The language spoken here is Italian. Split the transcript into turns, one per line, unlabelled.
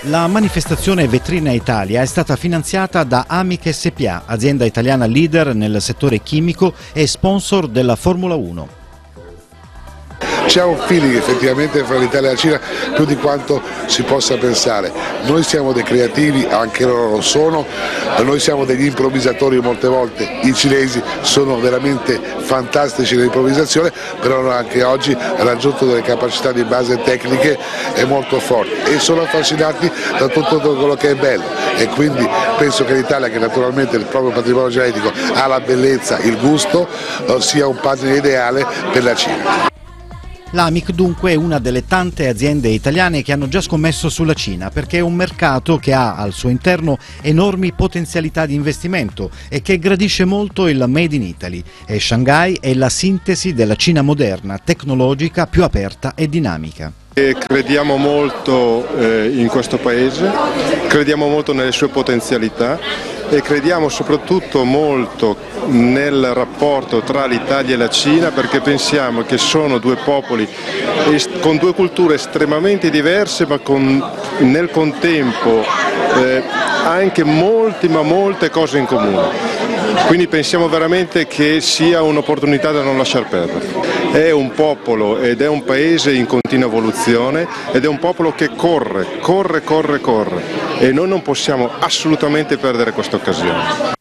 La manifestazione Vetrina Italia è stata finanziata da Amic SpA, azienda italiana leader nel settore chimico e sponsor della Formula 1.
C'è un feeling effettivamente fra l'Italia e la Cina più di quanto si possa pensare. Noi siamo dei creativi, anche loro lo sono, noi siamo degli improvvisatori molte volte, i cinesi sono veramente fantastici nell'improvvisazione, però anche oggi hanno raggiunto delle capacità di base tecniche molto forti e sono affascinati da tutto quello che è bello e quindi penso che l'Italia, che naturalmente il proprio patrimonio genetico ha la bellezza, il gusto, sia un partner ideale per la Cina.
L'Amic dunque è una delle tante aziende italiane che hanno già scommesso sulla Cina perché è un mercato che ha al suo interno enormi potenzialità di investimento e che gradisce molto il Made in Italy e Shanghai è la sintesi della Cina moderna, tecnologica, più aperta e dinamica.
Crediamo molto in questo paese, crediamo molto nelle sue potenzialità e crediamo soprattutto molto nel rapporto tra l'Italia e la Cina, perché pensiamo che sono due popoli con due culture estremamente diverse ma nel contempo anche molte cose in comune. Quindi pensiamo veramente che sia un'opportunità da non lasciar perdere. È un popolo ed è un paese in continua evoluzione ed è un popolo che corre e noi non possiamo assolutamente perdere questa occasione.